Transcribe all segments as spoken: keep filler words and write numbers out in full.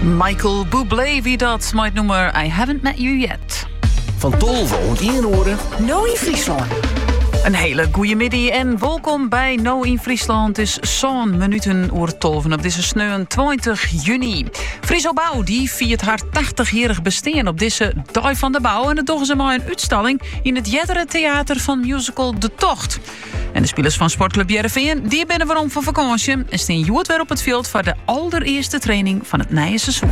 Michael Bublé, wie dat met het nummer I Haven't Met You Yet. Van Tolve en Inhoren. No in Friesland. Een hele goede middag en welkom bij No in Friesland. Het is zo'n minuten oer tolven op deze tweeëntwintig juni. Friso Bouw die viert haar tachtigjarig bestaan op deze dag van de bouw. En dat doen ze maar een uitstalling in het Jedderen Theater van musical De Tocht. En de spelers van Sportclub Jereveen die binnen waarom van vakantie en staan Joet weer op het veld voor de allereerste training van het nieuwe seizoen.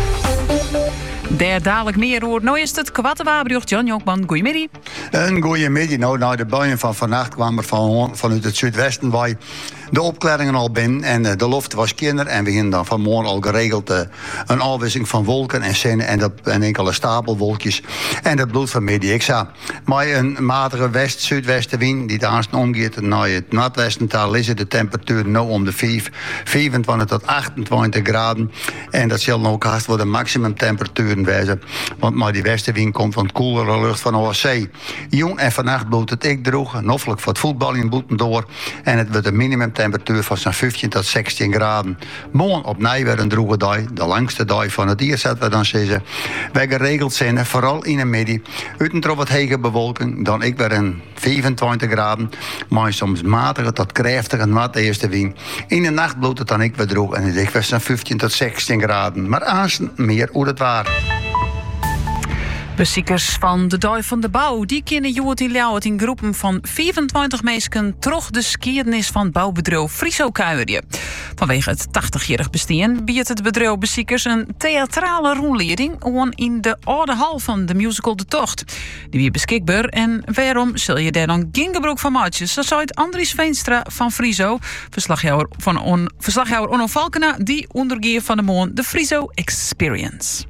Daar dadelijk meer hoor. Nou is het Kwattewaarbrug. Jan Jonkman, goeiemiddag. Een goeiemiddag. Nou, nou, de buien van vannacht kwamen van, vanuit het zuidwesten waar de opklaringen al binnen en uh, de lucht was kinder. En we gingen dan vanmorgen al geregeld uh, een afwisseling van wolken en zinnen en, dat, en enkele stapelwolkjes. En dat bloed van middag. Ik zag maar een matige west-zuidwestenwind die daar omgeeft naar het noordwesten. Daar is de temperatuur nu om de vijfentwintig tot achtentwintig graden. En dat zal ook haast voor de maximumtemperaturen wezen. Want maar die westenwind komt van het koelere lucht van de zee. Jong en vannacht bloedt het ik droeg. Noffelijk voor het voetbal in boeten door. En het wordt een minimumtemperatuur van zo'n vijftien tot zestien graden. Morgen opnieuw weer een droge dag. De langste dag van het jaar, zetten we dan zeggen. Wij geregeld zijn, vooral in de middag. Uitentrop wat hege bewolking. Dan ik weer een vijfentwintig graden. Maar soms matige tot krachtige nat eerste wind. In de nacht bloedt het dan ik weer droog. En het is weer zo'n vijftien tot zestien graden. Maar aans meer hoe het waar. Beziekers van de Dag van de Bouw die kennen Joet in Ljouwert in groepen van vijfentwintig mensen terug de skiernis van het bouwbedrijf Friso kuieren. Vanwege het tachtigjarig bestaan biedt het bedrijf beziekers een theatrale rondleiding on in de oude hal van de musical De Tocht. Die weer beschikbaar en waarom zul je daar dan geen gebruik van maken? Zo zou het Andries Veenstra van Friso, verslaghouder van on, verslaghouder Onno Valkena, die ondergeeft van de moon de Friso Experience.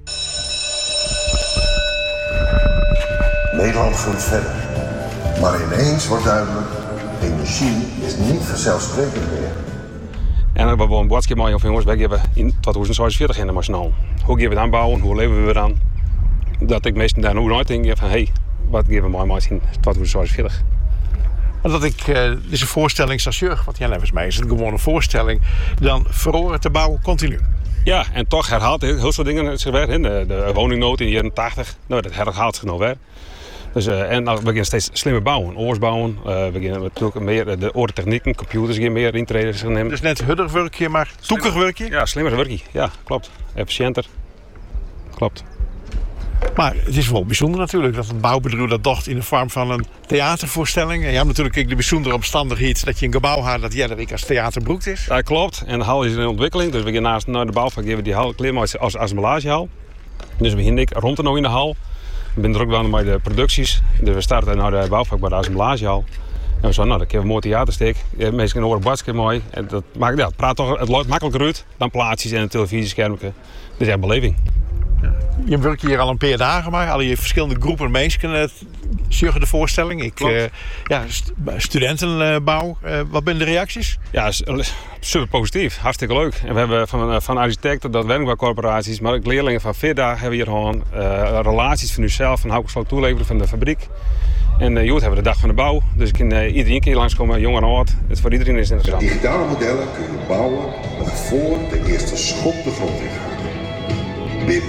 Nederland groeit verder. Maar ineens wordt duidelijk, energie is niet vanzelfsprekend meer. En we hebben een boodschap maken van jongens, wij geven in twintig zevenenveertig internationaal. Hoe gaan we dan bouwen, hoe leven we dan? Dat ik meestal daar nu uit denk van, hé, hey, wat geven we maar in twintig zevenenveertig? Dat ik, uh, dit is een voorstelling zoals Jurg, wat Jan even mij is, het gewoon een voorstelling. Dan verhoren te bouwen continu. Ja, en toch herhaalt heel veel dingen zich weer. De, de woningnood in de jaren tachtig, nou, dat herhaalt zich nog weer. Dus, uh, en we gaan steeds slimmer bouwen, oors bouwen. Uh, we gaan natuurlijk meer de oude technieken, computers gaan meer intreden nemen. Dus net hudder werkje, maar toeker werkje? Ja, slimmer werkje. Ja, klopt. Efficiënter. Klopt. Maar het is wel bijzonder natuurlijk dat het bouwbedrijf dat docht in de vorm van een theatervoorstelling. En je hebt natuurlijk ook de bijzondere omstandigheid dat je een gebouw had dat Jedderik als theater broekt is. Ja, klopt. En de hal is in ontwikkeling. Dus we gaan naast naar de bouwvak geven die hal klein als, als assemblagehal. Dus we beginnen rond en nou in de hal. We zijn er ook wel bij de producties. Dus we starten naar de bouwvak bij de assemblagehal. En we zo, nou, dan kunnen we een mooi theatersteek. Meestal een oren badje mooi. En dat maakt, ja, het praat toch, het loopt makkelijker uit dan plaatsjes en een televisieschermpje. Dat is echt beleving. Je werkt hier al een paar dagen maar, al je verschillende groepen mensen zorgen de voorstelling. Ik, uh, ja, st- studentenbouw, uh, wat zijn de reacties? Ja, super positief, hartstikke leuk. En we hebben van, van architecten tot woningbouwcorporaties, maar ook leerlingen van vier dagen hebben hier gewoon uh, relaties van uzelf, van hoe ik zal toeleveren van de fabriek. En uh, Joet hebben we de dag van de bouw, dus ik kan uh, iedereen keer langskomen, jong en oud. Het voor iedereen is interessant. Digitale modellen kun je bouwen nog voor de eerste schop de grond ingaat. B I M.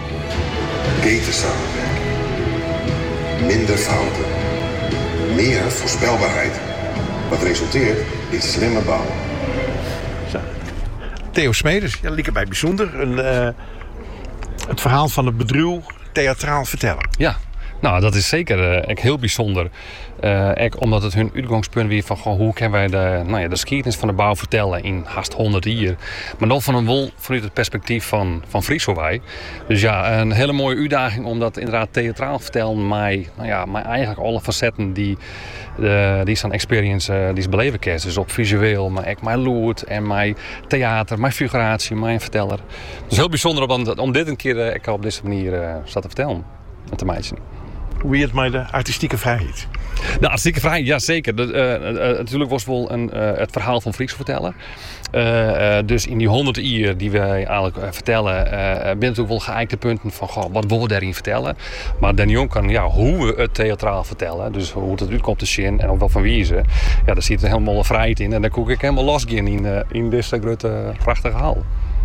Beter samenwerken. Minder fouten. Meer voorspelbaarheid. Wat resulteert in slimme bouw. Zo. Theo Smedes, ja, liep erbij bijzonder. Een, uh, het verhaal van het bedrijf theatraal vertellen. Ja, nou dat is zeker uh, heel bijzonder. Uh, ook omdat het hun uitgangspunt weer van goh, hoe kunnen wij de, nou ja, de geschiedenis van de bouw vertellen in haast honderd jaar. Maar dan van een wol vanuit het perspectief van, van Friesowij. Dus ja, een hele mooie uitdaging om dat inderdaad theatraal te vertellen. Maar, nou ja, maar eigenlijk alle facetten die, uh, die zo'n experience uh, die ze beleven kan. Dus op visueel, maar ook mijn lood en mijn theater, mijn figuratie, mijn verteller. Dus heel bijzonder om, om dit een keer uh, op deze manier uh, te vertellen en te maken. Hoe je het met de artistieke vrijheid? De artistieke vrijheid, ja zeker. De, uh, uh, natuurlijk was wel een, uh, het verhaal van Friso vertellen. Uh, uh, dus in die honderd jaar die wij eigenlijk uh, vertellen, uh, ben natuurlijk wel geëikte punten van goh, wat willen we daarin vertellen. Maar Dan Jong kan ja, hoe we het theatraal vertellen, dus hoe het eruit komt te zien en ook wel van wie ze. Ja, daar zit er helemaal vrijheid in en dan koek ik helemaal losgaan in, uh, in deze grote prachtige hal.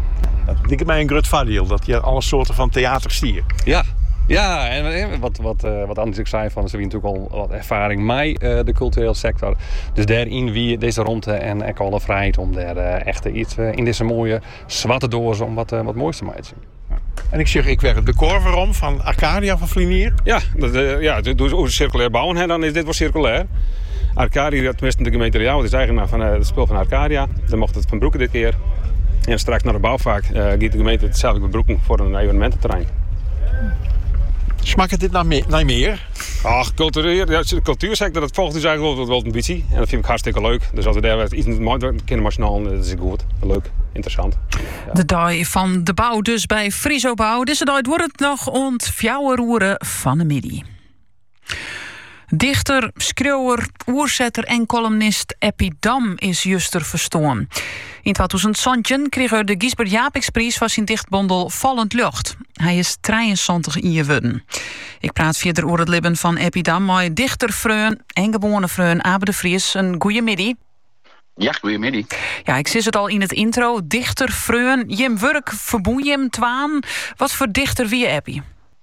Dat lijkt mij een groot voordeel, dat je alle soorten van theater stier. Ja. Ja, en wat, wat, uh, wat Anders ik zei, van, ze hebben natuurlijk al wat ervaring met uh, de culturele sector. Dus daarin wie deze ruimte en ook alle vrijheid om daar uh, echt iets uh, in deze mooie zwarte dozen om wat, uh, wat moois te maken. En ik zeg, ik werk de korver om van Arcadia van Vlinier. Ja, dat, uh, ja, dus als we circulair bouwen, hè, dan is dit wel circulair. Arcadia, tenminste de gemeente Ljouwert, is eigenaar van uh, het spul van Arcadia. Dan mocht het Van Broeke dit keer. En straks naar de bouwvaak uh, gaat de gemeente het zelf gebruiken voor een evenemententerrein. Smaakt het dit naar meer? Naar meer? Ach, cultuur, ja, de cultuursector, dat volgt dus eigenlijk wel, wel een ambitie. En dat vind ik hartstikke leuk. Dus als we daar iets kunnen maken, dat is goed. Leuk, interessant. Ja. De dag van de bouw dus bij Friso Bouw. Deze dag wordt het nog ontfjouwen van de middag. Dichter, schreeuwer, oerzetter en columnist Eppie Dam is juster verstoorn. In twintig zeventien kreeg hij de Gisbert Japiksprijs voor zijn dichtbundel Vallend Lucht. Hij is drieënzestig jaar geworden. Ik praat verder over het leven van Eppie Dam met dichter Freun en gewone Freun Abe de Vries. Een goeie middag. Ja, goeiemiddag. Ja, ik zie het al in het intro. Dichter Freun, Jim werk verboen je hem twaan. Wat voor dichter wie je Eppie?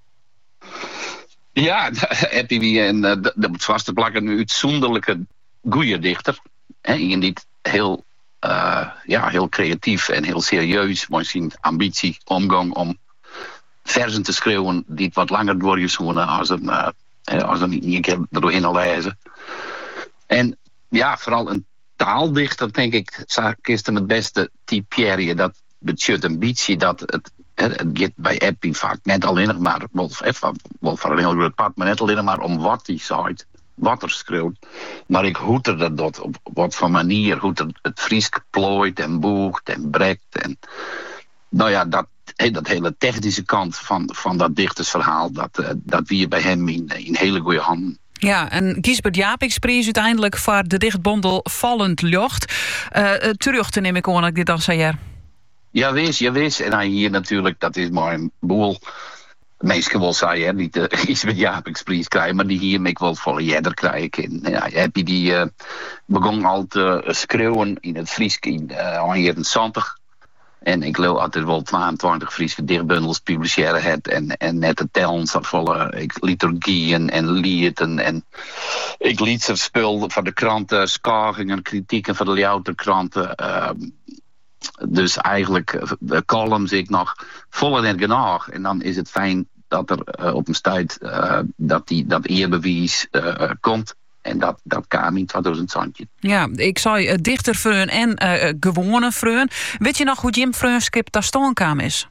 Ja, Eppie wie een de vaste plak een uitzonderlijke goeie dichter. En die heel, uh, ja, heel creatief en heel serieus met zijn ambitie, omgang om versen te schreeuwen die het wat langer doorgezoenen als een, uh, als een niet een keer doorheen al lezen. En ja, vooral een taaldichter, denk ik, is hem het beste typeren. Dat betekent een beetje dat het. Het gaat bij Eppie vaak net alleen nog maar, wel voor een heel groot part, maar net alleen maar om wat hij zegt, wat er schreeuwt. Maar ik hoe er dat op wat voor manier, hoe er het Fries plooit en boegt en brekt. En, nou ja, dat, dat hele technische kant van, van dat dichtersverhaal, dat, dat wie je bij hem in, in hele goede handen. Ja, en Gisbert Japiksprijs uiteindelijk voor de dichtbundel Vallend Lucht. Uh, terug te nemen, ik hoor ik dit al zei. Ja, wees, ja, wees. En hij hier natuurlijk, dat is maar een boel. Mensen wel zei, hè, niet de Gisbert Japiksprijs krijgen, maar die hier ik wel volle jeder krijgen. En ja, heb je die uh, begon al te schreeuwen in het Fries in uh, negenenzestig. En ik geloof dat er wel tweeëntwintig Friese dichtbundels publiceren het en, en net de tellen zat volle ik, liturgieën en lieden. En ik liet ze spul van de kranten, skagingen, kritieken van de Ljouwerterkranten. Uh, Dus eigenlijk de columns ik nog vol en genoeg. En dan is het fijn dat er uh, op een tijd uh, dat, die, dat eerbewijs uh, komt. En dat, dat kwam in twintig zeventien. Ja, ik zei uh, dichter Freun en uh, gewone Freun. Weet je nog hoe Jim Freun's skip daar staan kwam is?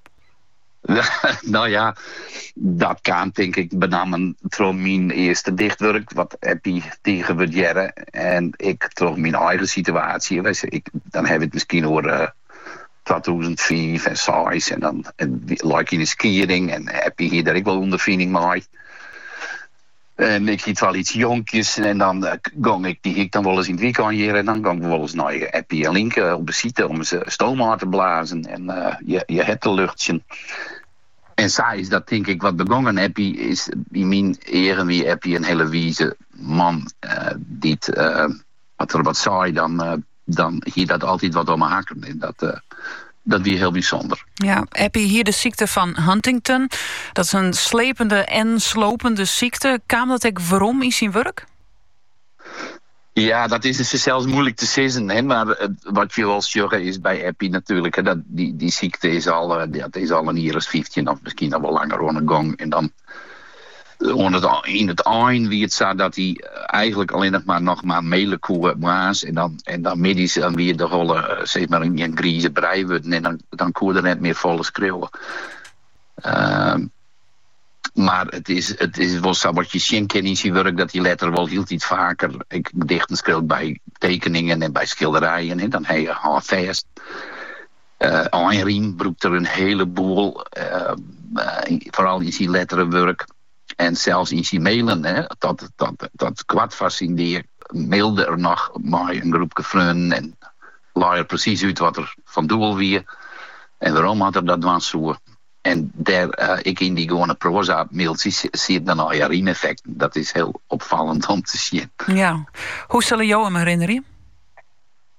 Nou ja, dat kan denk ik benamen van mijn eerste dichtwerk, wat heb je tegen wat jaren. En ik trok mijn eigen situatie. Ik, dan heb ik het misschien over uh, tweeduizend vijf en zes en dan like in de skiering en heb je hier dat ik wel ondervinding mee. En ik ziet wel iets jonkjes en dan uh, gang ik die ik dan wel eens in het weekend hier en dan gang ik wel eens naar je Eppie en Linke op bezieten om ze stoom uit te blazen en uh, je, je het te luchtje. En zij is dat denk ik wat begonnen. Eppie is in mijn eren wie Eppie een hele wieze man uh, die uh, wat er wat zei dan, uh, dan hier dat altijd wat om haken en dat. Uh, Dat weer heel bijzonder. Ja, heb je hier de ziekte van Huntington? Dat is een slepende en slopende ziekte. Kwam dat ook waarom in zijn werk? Ja, dat is dus zelfs moeilijk te zeggen. Hè? Maar uh, wat je wel zeggen is bij Eppie natuurlijk. Hè, dat die, die ziekte is al, uh, dat is al een jaar of vijftien of misschien al wel langer aan de gang. En dan uh, in het eind wie het zei dat hij eigenlijk alleen nog maar nog maar melenkoe was. En dan, en dan middags dan weer de hele, zeg maar, een, een grieze brei worden. En dan, dan kon je er net meer volle schreeuwen. Uh, maar het is, het is wel zo wat je zien kan in zijn werk, dat hij letter wel hield iets vaker. Ik dichten schreeuw bij tekeningen en bij schilderijen. En dan heb je haar vast. Uh, Henrien broekt er een heleboel. Uh, uh, vooral in zijn letterenwerk. En zelfs in zijn mailen, hè, dat, dat, dat kwart fascineer, mailde er nog maar een groepje vrienden en laai er precies uit wat er van doel wie. En waarom had er dat was zo. En daar, uh, ik in die gewone proza mailtjes zie je dan al een effect. Dat is heel opvallend om te zien. Ja. Hoe zullen jou hem herinneren?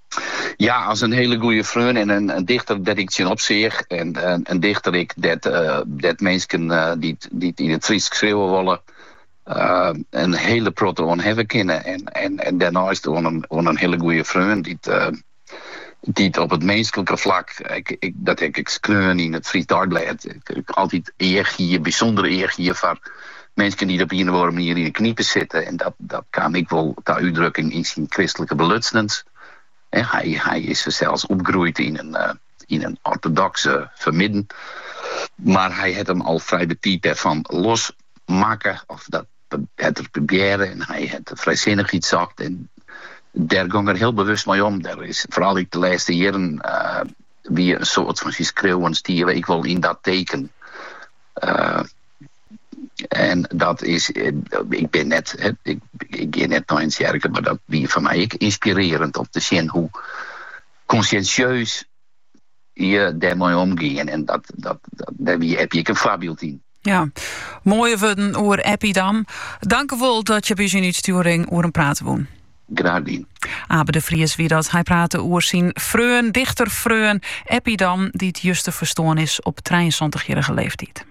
Ja, als een hele goede vriend en een, een dichter dat ik zien op zich. En een, een dichter ik dat, uh, dat mensen uh, die, die in het Fries schreeuwen willen. Uh, een hele proton hebben kunnen. En, en, en daarnaast ook een, een hele goede vriend die, uh, die het op het menselijke vlak, ik, ik, dat heb ik skreun in het Fries Dagblad. Ik, ik altijd eer hier, bijzondere eer hier voor mensen die op een of andere manier in de kniepen zitten. En dat, dat kan ik wel ter uitdrukking in zijn christelijke belutsenens. En hij, hij is zelfs opgegroeid in een, uh, in een orthodoxe vermidden. Maar hij had hem al vrij betiet ervan losmaken. Of dat het er proberen. En hij had vrijzinnig iets gezegd. En daar ging er heel bewust mee om. Daar is vooral ik de laatste jaren uh, weer een soort van schreeuwen stieren. Ik wil in dat teken. Uh, en dat is, ik ben net, hè, ik, ik ga net naar een kerk, maar dat wie voor mij ook inspirerend om te zien hoe conscientieus je daarmee omgaan. En dat, dat, dat, daar heb je een voorbeeld in. Ja, mooie woorden over Appidam. Dank u wel dat je bij zijn uitsturing over een praten woon. Graag gedaan. Abe de Vries wie dat hij praatte over zijn vreun, dichter vreun, Appidam, die het juiste verstoorn is op drieëntwintigjarige leeftijd.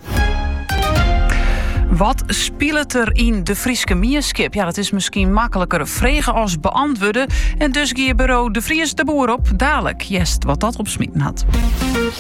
Wat speelt er in de Frieske Mierskip? Ja, dat is misschien makkelijker vragen als beantwoorden. En dus gie je bureau De Vries de Boer op. Dadelijk, jest wat dat op smieten had.